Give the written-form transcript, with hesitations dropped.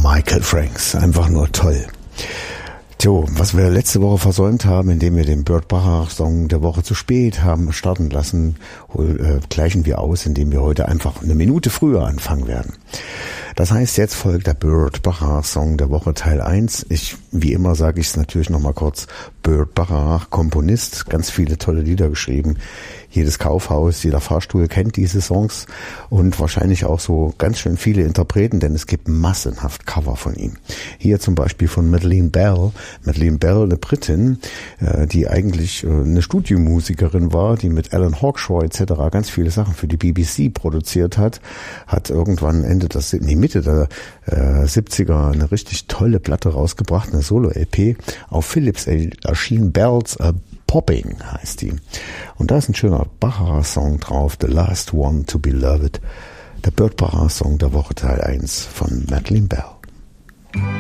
Michael Franks, einfach nur toll. Tjo, was wir letzte Woche versäumt haben, indem wir den Burt Bacharach-Song der Woche zu spät haben starten lassen, gleichen wir aus, indem wir heute einfach eine Minute früher anfangen werden. Das heißt, jetzt folgt der Burt Bacharach-Song der Woche Teil 1. Wie immer sage ich es natürlich nochmal kurz. Burt Bacharach, Komponist, ganz viele tolle Lieder geschrieben. Jedes Kaufhaus, jeder Fahrstuhl kennt diese Songs und wahrscheinlich auch so ganz schön viele Interpreten, denn es gibt massenhaft Cover von ihm. Hier zum Beispiel von Madeleine Bell. Madeleine Bell, eine Britin, die eigentlich eine Studiomusikerin war, die mit Alan Hawkshaw etc. ganz viele Sachen für die BBC produziert hat irgendwann Mitte der 70er eine richtig tolle Platte rausgebracht, eine Solo-LP. Auf Philips erschien Bells Popping heißt die. Und da ist ein schöner Bacharach-Song drauf, The Last One to Be Loved. Der Burt Bacharach-Song der Woche Teil 1 von Madeleine Bell.